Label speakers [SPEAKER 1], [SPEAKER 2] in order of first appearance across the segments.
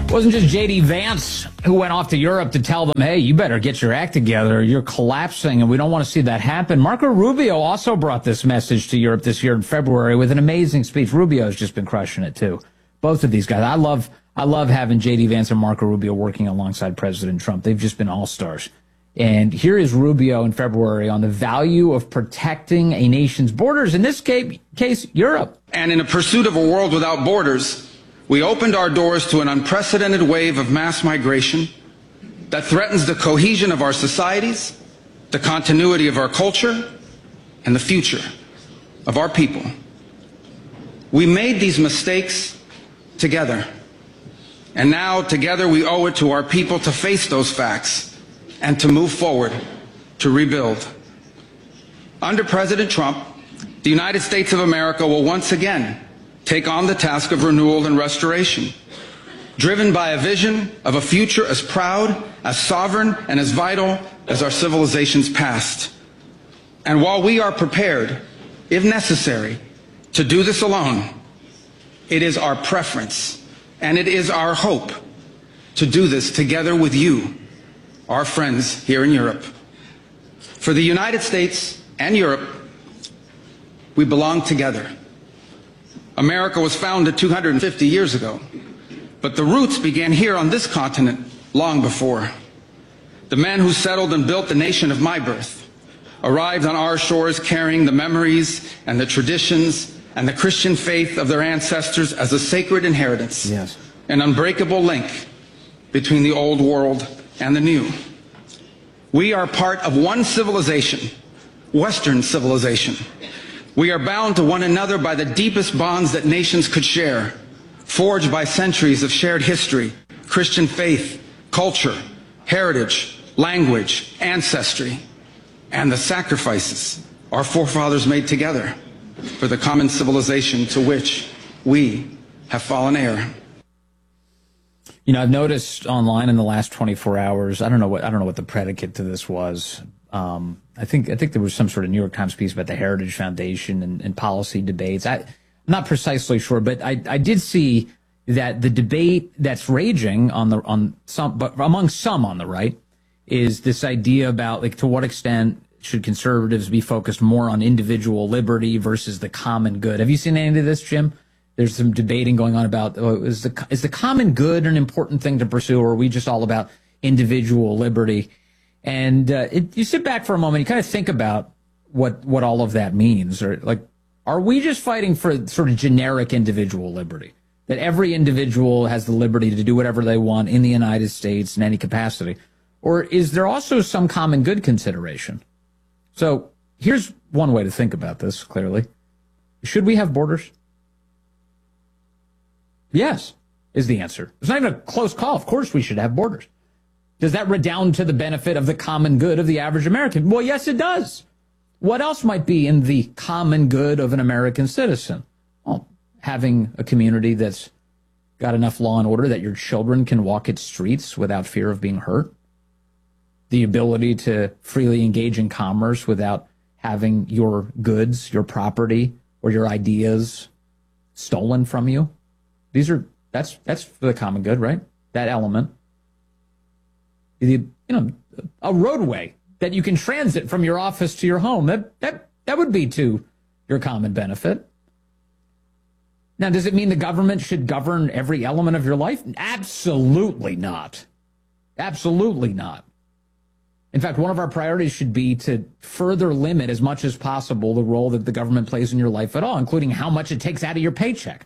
[SPEAKER 1] It wasn't just J.D. Vance who went off to Europe to tell them, hey, you better get your act together. You're collapsing, and we don't want to see that happen. Marco Rubio also brought this message to Europe this year in February with an amazing speech. Rubio's just been crushing it, too. Both of these guys. I love having J.D. Vance and Marco Rubio working alongside President Trump. They've just been all-stars. And here is Rubio in February on the value of protecting a nation's borders, in this case, Europe.
[SPEAKER 2] And in a pursuit of a world without borders, we opened our doors to an unprecedented wave of mass migration that threatens the cohesion of our societies, the continuity of our culture, and the future of our people. We made these mistakes together. And now, together, we owe it to our people to face those facts and to move forward to rebuild. Under President Trump, the United States of America will once again take on the task of renewal and restoration, driven by a vision of a future as proud, as sovereign, and as vital as our civilization's past. And while we are prepared, if necessary, to do this alone, it is our preference and it is our hope to do this together with you, our friends here in Europe. For the United States and Europe, we belong together. America was founded 250 years ago, but the roots began here on this continent long before. The men who settled and built the nation of my birth arrived on our shores carrying the memories and the traditions and the Christian faith of their ancestors as a sacred inheritance, yes, an unbreakable link between the old world and the new. We are part of one civilization, Western civilization. We are bound to one another by the deepest bonds that nations could share, forged by centuries of shared history, Christian faith, culture, heritage, language, ancestry, and the sacrifices our forefathers made together for the common civilization to which we have fallen heir.
[SPEAKER 1] You know, I've noticed online in the last 24 hours, I don't know what the predicate to this was. I think there was some sort of New York Times piece about the Heritage Foundation and policy debates. I'm not precisely sure, but I did see that the debate that's raging among some on the right is this idea about, like, to what extent should conservatives be focused more on individual liberty versus the common good? Have you seen any of this, Jim? There's some debating going on about, is the common good an important thing to pursue, or are we just all about individual liberty? And you sit back for a moment, you kind of think about what all of that means. Or, like, are we just fighting for sort of generic individual liberty? That every individual has the liberty to do whatever they want in the United States in any capacity? Or is there also some common good consideration? So here's one way to think about this, clearly. Should we have borders? Yes, is the answer. It's not even a close call. Of course we should have borders. Does that redound to the benefit of the common good of the average American? Well, yes, it does. What else might be in the common good of an American citizen? Well, having a community that's got enough law and order that your children can walk its streets without fear of being hurt. The ability to freely engage in commerce without having your goods, your property, or your ideas stolen from you. That's for the common good, right? That element. A roadway that you can transit from your office to your home. That would be to your common benefit. Now, does it mean the government should govern every element of your life? Absolutely not. Absolutely not. In fact, one of our priorities should be to further limit as much as possible the role that the government plays in your life at all, including how much it takes out of your paycheck.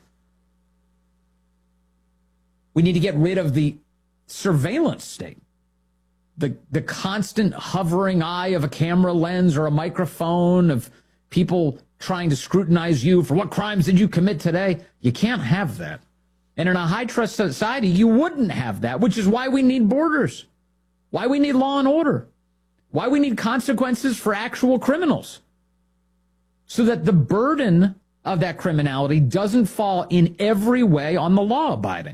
[SPEAKER 1] We need to get rid of the surveillance state. The constant hovering eye of a camera lens or a microphone of people trying to scrutinize you for what crimes did you commit today. You can't have that. And in a high-trust society, you wouldn't have that, which is why we need borders, why we need law and order, why we need consequences for actual criminals, so that the burden of that criminality doesn't fall in every way on the law-abiding.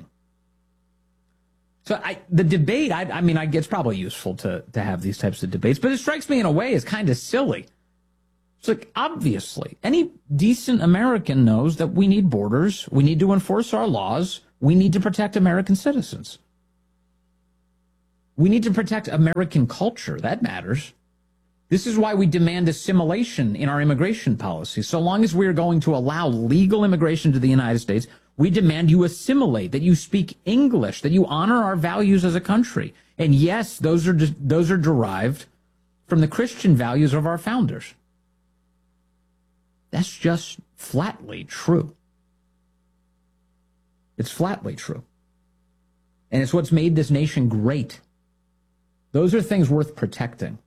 [SPEAKER 1] So the debate, I mean, it's probably useful to have these types of debates, but it strikes me in a way as kind of silly. It's like, obviously, any decent American knows that we need borders, we need to enforce our laws, We need to protect American citizens. We need to protect American culture. That matters. This is why we demand assimilation in our immigration policy. So long as we are going to allow legal immigration to the United States, we demand you assimilate, that you speak English, that you honor our values as a country. And yes, those are derived from the Christian values of our founders. That's just flatly true. It's flatly true. And it's what's made this nation great. Those are things worth protecting.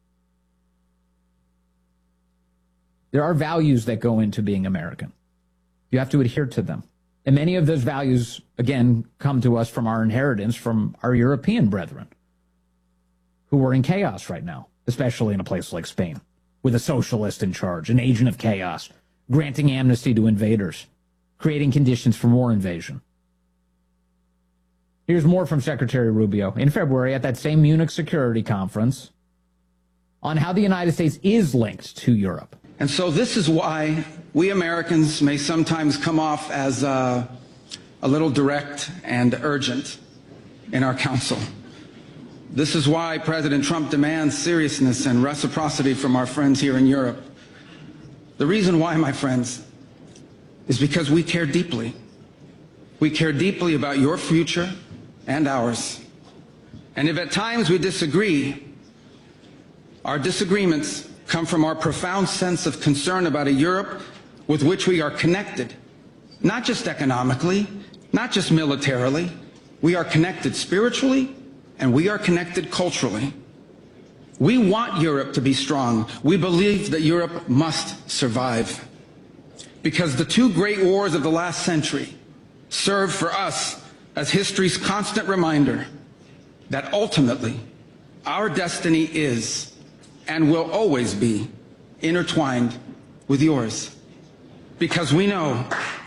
[SPEAKER 1] There are values that go into being American. You have to adhere to them. And many of those values, again, come to us from our inheritance from our European brethren who are in chaos right now, especially in a place like Spain, with a socialist in charge, an agent of chaos, granting amnesty to invaders, creating conditions for more invasion. Here's more from Secretary Rubio in February at that same Munich Security Conference on how the United States is linked to Europe.
[SPEAKER 2] And so this is why we Americans may sometimes come off as a little direct and urgent in our counsel. This is why President Trump demands seriousness and reciprocity from our friends here in Europe. The reason why, my friends, is because we care deeply. We care deeply about your future and ours. And if at times we disagree, our disagreements come from our profound sense of concern about a Europe with which we are connected, not just economically, not just militarily. We are connected spiritually, and we are connected culturally. We want Europe to be strong. We believe that Europe must survive, because the two great wars of the last century serve for us as history's constant reminder that ultimately our destiny is and will always be intertwined with yours. Because we know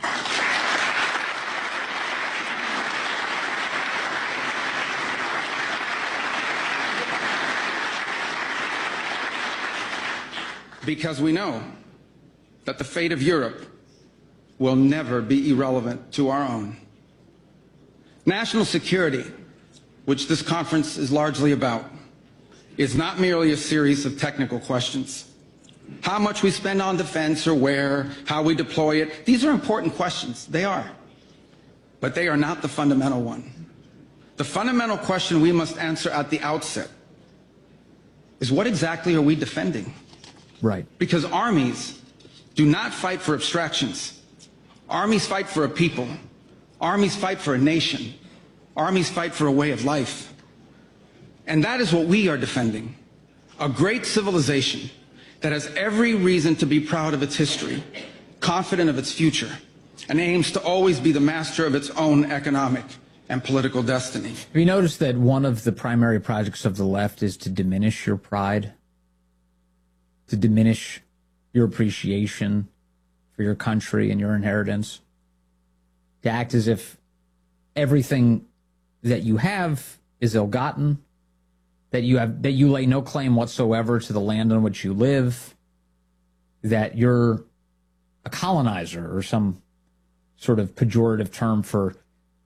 [SPEAKER 2] that the fate of Europe will never be irrelevant to our own. National security, which this conference is largely about, is not merely a series of technical questions. How much we spend on defense or where, how we deploy it, these are important questions. They are. But they are not the fundamental one. The fundamental question we must answer at the outset is, what exactly are we defending?
[SPEAKER 1] Right.
[SPEAKER 2] Because armies do not fight for abstractions. Armies fight for a people. Armies fight for a nation. Armies fight for a way of life. And that is what we are defending. A great civilization that has every reason to be proud of its history, confident of its future, and aims to always be the master of its own economic and political destiny.
[SPEAKER 1] Have you noticed that one of the primary projects of the left is to diminish your pride, to diminish your appreciation for your country and your inheritance, to act as if everything that you have is ill-gotten, that you lay no claim whatsoever to the land on which you live, that you're a colonizer, or some sort of pejorative term for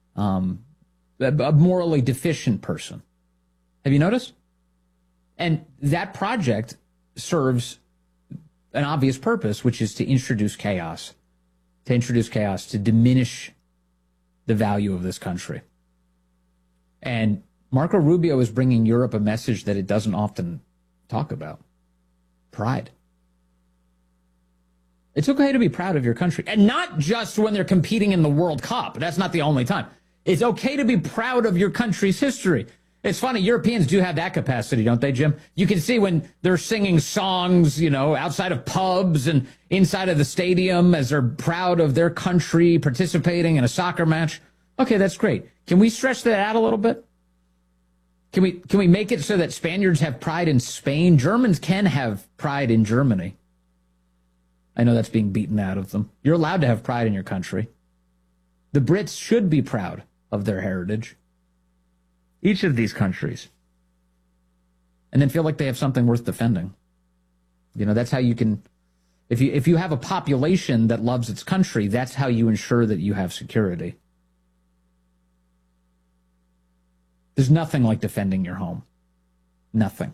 [SPEAKER 1] a morally deficient person. Have you noticed? And that project serves an obvious purpose, which is to introduce chaos, to diminish the value of this country. And Marco Rubio is bringing Europe a message that it doesn't often talk about: pride. It's okay to be proud of your country, and not just when they're competing in the World Cup. That's not the only time. It's okay to be proud of your country's history. It's funny, Europeans do have that capacity, don't they, Jim? You can see when they're singing songs, outside of pubs and inside of the stadium as they're proud of their country participating in a soccer match. Okay, that's great. Can we stretch that out a little bit? Can we make it so that Spaniards have pride in Spain? Germans can have pride in Germany. I know that's being beaten out of them. You're allowed to have pride in your country. The Brits should be proud of their heritage. Each of these countries. And then feel like they have something worth defending. That's how you can, if you have a population that loves its country, that's how you ensure that you have security. There's nothing like defending your home. Nothing.